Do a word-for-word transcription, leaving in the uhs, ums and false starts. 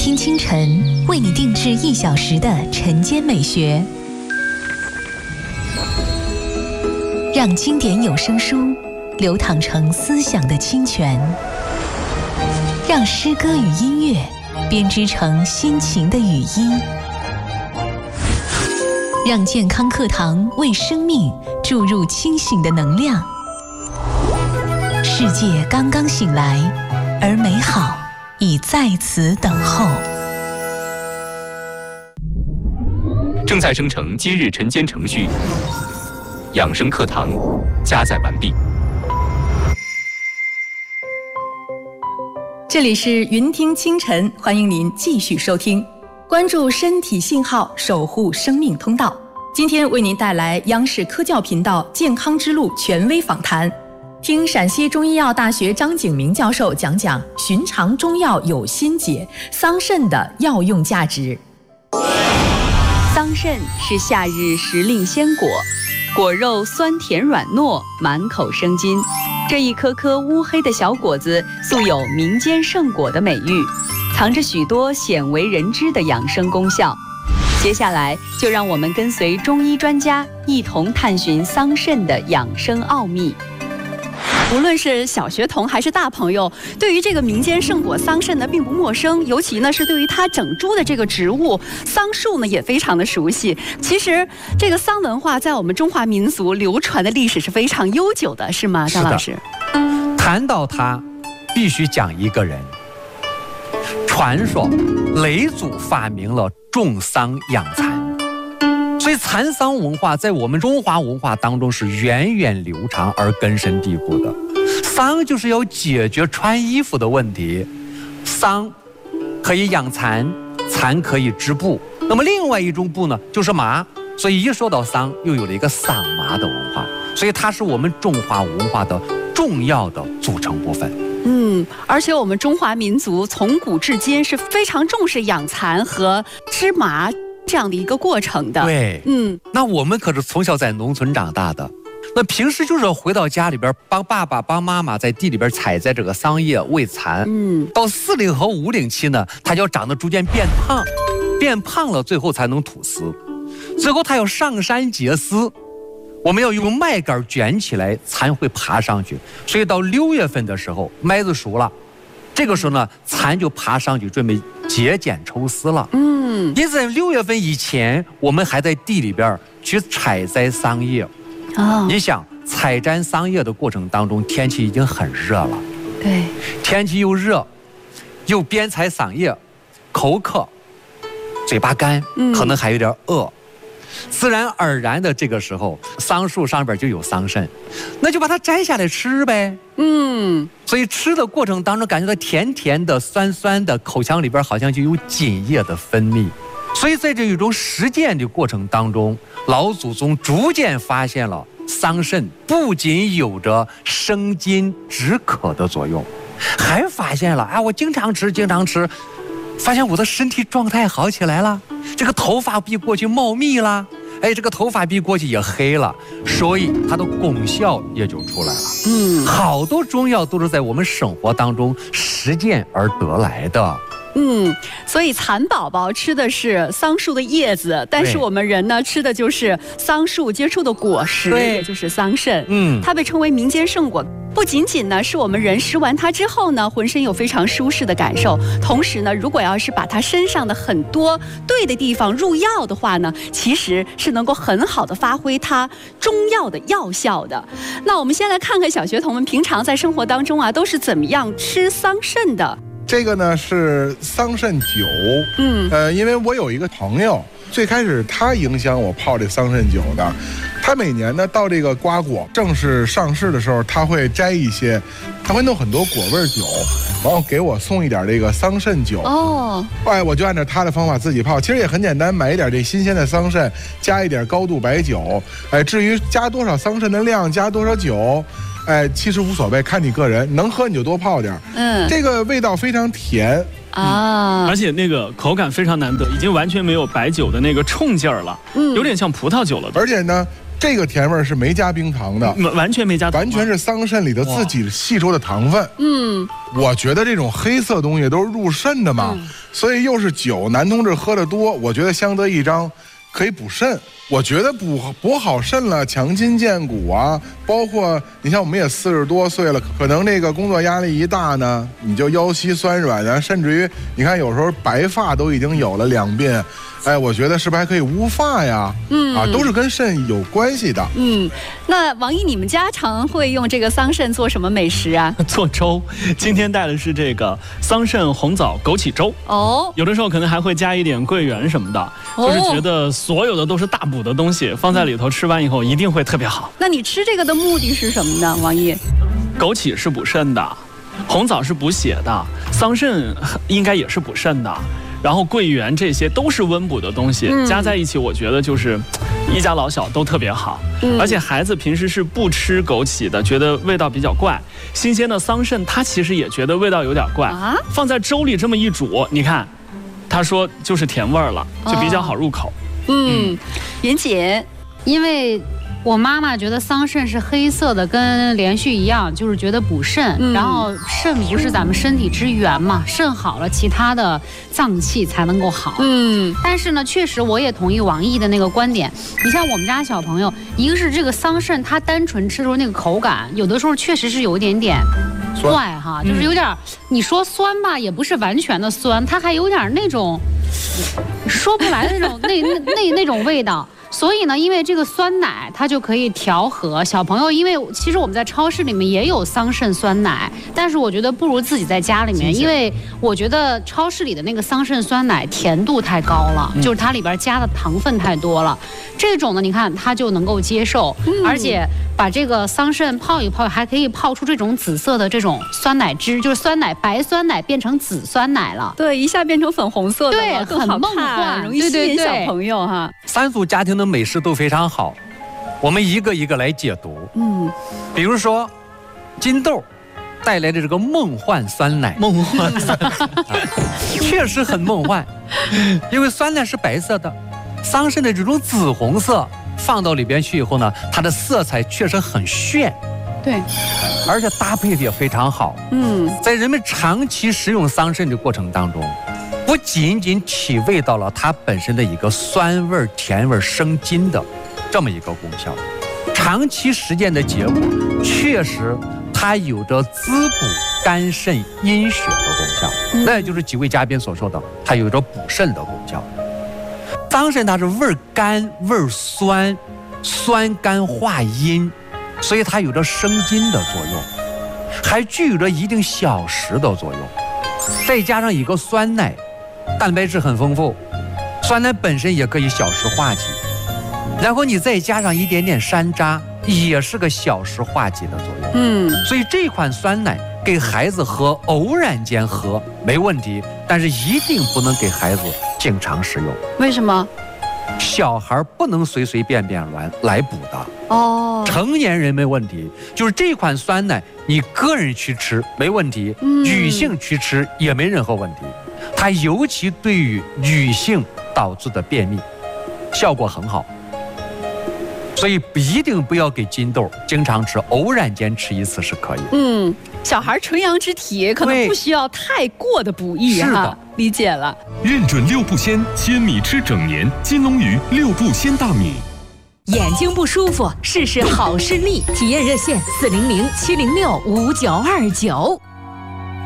听清晨，为你定制一小时的晨间美学，让经典有声书流淌成思想的清泉，让诗歌与音乐编织成心情的语音，让健康课堂为生命注入清醒的能量。世界刚刚醒来，而美好已在此等候。 正在生成今日晨间程序，养生课堂加载完毕。 这里是云听清晨，欢迎您继续收听，关注身体信号，守护生命通道。今天为您带来央视科教频道健康之路权威访谈，听陕西中医药大学张景明教授讲讲寻常中药有心解，桑葚的药用价值。 桑葚是夏日时令鲜果，果肉酸甜软糯，满口生津。这一颗颗乌黑的小果子素有民间圣果的美誉，藏着许多鲜为人知的养生功效。接下来就让我们跟随中医专家一同探寻桑葚的养生奥秘。 无论是小学童还是大朋友，对于这个民间圣果桑葚呢并不陌生，尤其呢是对于它整株的这个植物桑树呢也非常的熟悉。其实这个桑文化在我们中华民族流传的历史是非常悠久的，是吗，张老师？ 谈到它，必须讲一个人。传说雷祖发明了种桑养蚕。所以蚕桑文化在我们中华文化当中是源远流长而根深蒂固的。桑就是要解决穿衣服的问题，桑可以养蚕，蚕可以织布，那么另外一种布呢就是麻，所以一说到桑又有了一个桑麻的文化，所以它是我们中华文化的重要的组成部分。 嗯，而且我们中华民族从古至今是非常重视养蚕和织麻这样的一个过程的。 对，嗯，那我们可是从小在农村长大的，那平时就是回到家里边帮爸爸帮妈妈在地里边采摘这个桑叶喂蚕。嗯，到四龄和五龄期呢，它就要长得逐渐变胖，变胖了最后才能吐丝，最后它要上山结丝，我们要用麦秆卷起来，蚕会爬上去。所以到六月份的时候，麦子熟了，这个时候呢，蚕就爬上去准备结茧抽丝了。嗯。因此在六月份以前，我们还在地里边去采摘桑叶。哦，你想采摘桑叶的过程当中，天气已经很热了。 对， 天气又热，又边采桑叶，口渴，嘴巴干，嗯，可能还有点饿。自然而然的这个时候，桑树上边就有桑葚，那就把它摘下来吃呗。嗯，所以吃的过程当中感觉到甜甜的、酸酸的，口腔里边好像就有津液的分泌。所以在这一种实践的过程当中，老祖宗逐渐发现了桑葚不仅有着生津止渴的作用，还发现了啊，我经常吃，经常吃。发现我的身体状态好起来了，这个头发比过去茂密了，哎，这个头发比过去也黑了，所以它的功效也就出来了。嗯，好多中药都是在我们生活当中实践而得来的。 嗯，所以蚕宝宝吃的是桑树的叶子，但是我们人呢吃的就是桑树结出的果实，也就是桑葚。嗯，它被称为民间圣果。不仅仅呢是我们人食完它之后呢，浑身有非常舒适的感受，同时呢，如果要是把它身上的很多对的地方入药的话呢，其实是能够很好的发挥它中药的药效的。那我们先来看看小学童们平常在生活当中啊，都是怎么样吃桑葚的。 这个呢是桑葚酒，嗯，呃，因为我有一个朋友，最开始他影响我泡这桑葚酒的。他每年呢到这个瓜果正式上市的时候，他会摘一些，他会弄很多果味酒，然后给我送一点这个桑葚酒。哦，哎，我就按照他的方法自己泡，其实也很简单，买一点这新鲜的桑葚，加一点高度白酒。哎，至于加多少桑葚的量，加多少酒，哎，其实无所谓，看你个人，能喝你就多泡点。嗯，这个味道非常甜。 啊，而且那个口感非常难得，已经完全没有白酒的那个冲劲儿了，嗯，有点像葡萄酒了。 而且呢， 这个甜味是没加冰糖的， 完全没加糖， 完全是桑葚里的自己吸收的糖分。嗯，我觉得这种黑色东西都是入肾的嘛，嗯、所以又是酒，男同志喝的多，我觉得相得益彰。可以补肾，我觉得补补好肾了，强筋健骨啊，包括你像我们也四十多岁了，可能这个工作压力一大呢，你就腰膝酸软啊，甚至于你看有时候白发都已经有了两鬓，哎，我觉得是不是还可以乌发呀？嗯，啊，都是跟肾有关系的。 嗯，那王毅，你们家常会用这个桑葚做什么美食啊？ 做粥，今天带的是这个桑葚红枣枸杞粥。哦，有的时候可能还会加一点桂圆什么的，哦、就是觉得所有的都是大补的东西，放在里头吃完以后一定会特别好。 那你吃这个的目的是什么呢，王毅？ 枸杞是补肾的，红枣是补血的，桑葚应该也是补肾的。然后桂圆这些都是温补的东西，嗯、加在一起，我觉得就是一家老小都特别好。嗯、而且孩子平时是不吃枸杞的，觉得味道比较怪。新鲜的桑葚，他其实也觉得味道有点怪。啊、放在粥里这么一煮，你看，他说就是甜味儿了，就比较好入口。 哦、嗯，严姐， 因为我妈妈觉得桑葚是黑色的，跟连续一样，就是觉得补肾。嗯、然后肾不是咱们身体之源嘛，肾好了，其他的脏器才能够好。嗯，但是呢，确实我也同意王毅的那个观点。你像我们家小朋友，一个是这个桑葚，它单纯吃的时候那个口感，有的时候确实是有一点点怪哈，就是有点，你说酸吧，也不是完全的酸，它还有点那种说不来的那种那那那那种味道。所以呢，因为这个酸奶它就可以调和小朋友，因为其实我们在超市里面也有桑葚酸奶，但是我觉得不如自己在家里面，因为我觉得超市里的那个桑葚酸奶甜度太高了，嗯、就是它里边加的糖分太多了。这种呢，你看它就能够接受，嗯、而且把这个桑葚泡一泡，还可以泡出这种紫色的这种酸奶汁，就是酸奶白酸奶变成紫酸奶了。 对，一下变成粉红色的， 对，很梦幻， 容易吸引小朋友哈。 三组家庭的美食都非常好，我们一个一个来解读。嗯，比如说金豆带来的这个梦幻酸奶， 梦幻酸奶确实很梦幻，因为酸奶是白色的，桑葚的这种紫红色放到里边去以后呢，它的色彩确实很炫。 对， 而且搭配的也非常好。嗯，在人们长期食用桑葚的过程当中，不仅仅体味到了它本身的一个酸味、甜味、生津的这么一个功效，长期实践的结果，确实它有着滋补肝肾阴血的功效。嗯、那也就是几位嘉宾所说的，它有着补肾的功效。桑葚它是味甘味酸，酸甘化阴，所以它有着生津的作用，还具有着一定消食的作用。再加上一个酸奶，蛋白质很丰富，酸奶本身也可以消食化积，然后你再加上一点点山楂，也是个消食化积的作用。嗯，所以这款酸奶给孩子喝，偶然间喝没问题，但是一定不能给孩子经常食用。 为什么？ 小孩不能随随便便来来补的哦。成年人没问题，就是这款酸奶，你个人去吃没问题，嗯、女性去吃也没任何问题。它尤其对于女性导致的便秘，效果很好。所以一定不要给金豆经常吃，偶然间吃一次是可以。 嗯，小孩纯阳之体，可能不需要太过的补益哈。是的，理解了。 认准六步鲜，鲜米吃整年。金龙鱼六步鲜大米。 眼睛不舒服，试试好视力，体验热线四零零七零六五九二九。